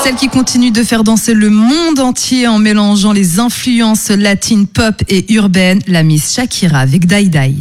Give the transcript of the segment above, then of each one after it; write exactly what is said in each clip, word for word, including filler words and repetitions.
Celle qui continue de faire danser le monde entier en mélangeant les influences latines, pop et urbaines, la Miss Shakira avec Dai Dai.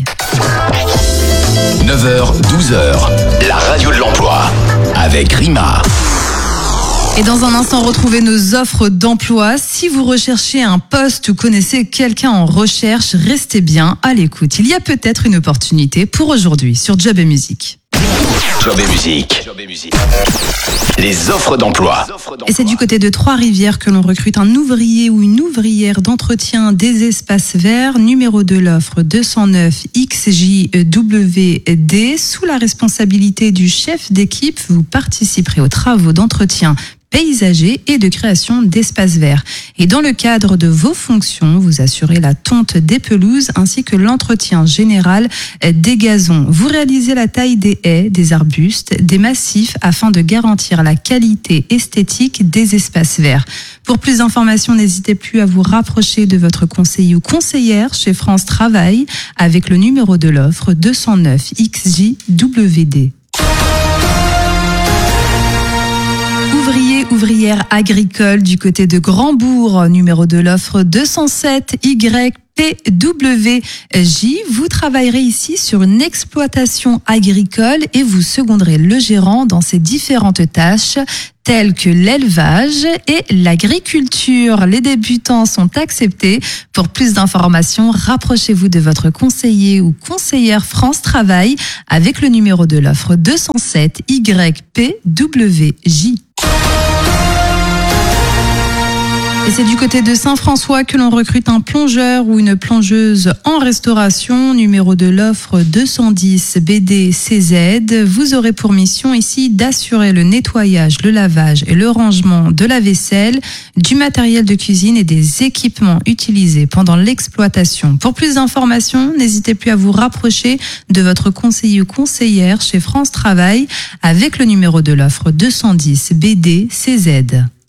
neuf heures douze heures, la radio de l'emploi avec Rima. Et dans un instant, retrouvez nos offres d'emploi. Si vous recherchez un poste ou connaissez quelqu'un en recherche, restez bien à l'écoute. Il y a peut-être une opportunité pour aujourd'hui sur Job et Musique. Job et musique. Les offres d'emploi. Et c'est du côté de Trois-Rivières que l'on recrute un ouvrier ou une ouvrière d'entretien des espaces verts. Numéro de l'offre deux cent neuf X J W D. Sous la responsabilité du chef d'équipe, vous participerez aux travaux d'entretien paysager et de création d'espaces verts. Et dans le cadre de vos fonctions, vous assurez la tonte des pelouses ainsi que l'entretien général des gazons. Vous réalisez la taille des haies, des arbustes, des massifs afin de garantir la qualité esthétique des espaces verts. Pour plus d'informations, n'hésitez plus à vous rapprocher de votre conseiller ou conseillère chez France Travail avec le numéro de l'offre deux cent neuf X J W D. Ouvrier, ouvrière agricole du côté de Grandbourg, numéro de l'offre deux cent sept Y P W J. Vous travaillerez ici sur une exploitation agricole et vous seconderez le gérant dans ses différentes tâches telles que l'élevage et l'agriculture. Les débutants sont acceptés. Pour plus d'informations, rapprochez-vous de votre conseiller ou conseillère France Travail avec le numéro de l'offre deux cent sept Y P W J. Et c'est du côté de Saint-François que l'on recrute un plongeur ou une plongeuse en restauration. Numéro de l'offre deux cent dix B D C Z. Vous aurez pour mission ici d'assurer le nettoyage, le lavage et le rangement de la vaisselle, du matériel de cuisine et des équipements utilisés pendant l'exploitation. Pour plus d'informations, n'hésitez plus à vous rapprocher de votre conseiller ou conseillère chez France Travail avec le numéro de l'offre deux cent dix B D C Z.